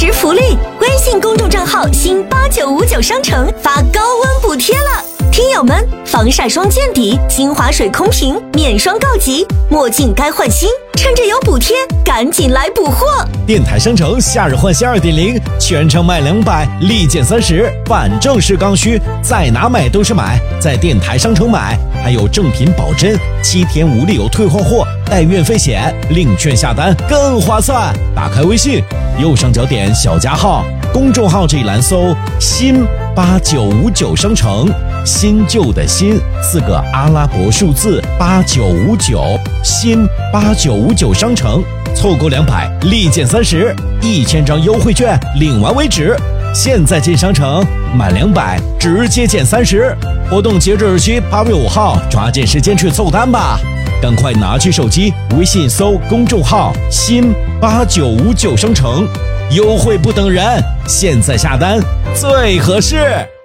时福利，微信公众账号新8959商城发高温补贴了。听友们，防晒霜见底，精华水空瓶面霜告急，墨镜该换新，趁着有补贴，赶紧来补货！ 电台商城夏日换新 2.0， 全场买200，立减30，反正是刚需，在哪买都是买，在电台商城买，还有正品保真，7天无理由退换货，带运费险，领券下单更划算。打开微信，右上角点小加号，公众号这一栏搜新8959商城，新旧的新4个阿拉伯数字8959，新8959商城，错过200立减30，1000张优惠券领完为止。现在进商城，满200直接减30，活动截止日期8月5号，抓紧时间去凑单吧！赶快拿起手机，微信搜公众号新8959商城，优惠不等人，现在下单最合适。